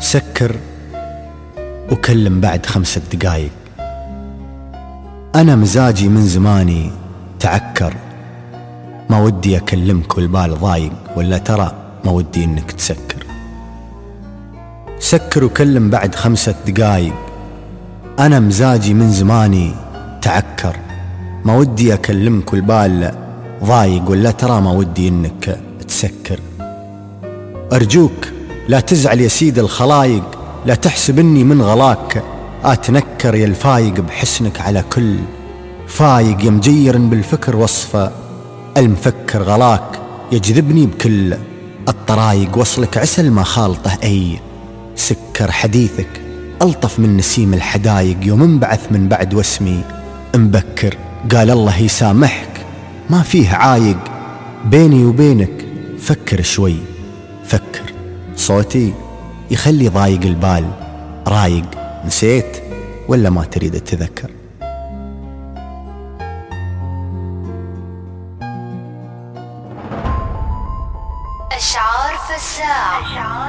سكر وكلم بعد 5 دقايق. أنا مزاجي من زماني تعكر، ما ودي أكلمك والبال ضايق، ولا ترى ما ودي إنك تسكر. سكر وكلم بعد 5 دقايق. أنا مزاجي من زماني تعكر، ما ودي أكلمك والبال ضايق، ولا ترى ما ودي إنك تسكر. أرجوك لا تزعل يا سيد الخلايق، لا تحسب إني من غلاك أتنكر يا الفايق بحسنك على كل فايق، يا مجير بالفكر وصفه المفكر غلاك، يجذبني بكل الطرايق، وصلك عسل ما خالطه أي سكر. حديثك ألطف من نسيم الحدايق، يوم انبعث من بعد واسمي مبكر. قال الله يسامحك ما فيه عايق، بيني وبينك فكر شوي فكر. صوتي يخلي ضايق البال رايق، نسيت ولا ما تريد تذكر؟ أشعار فساع.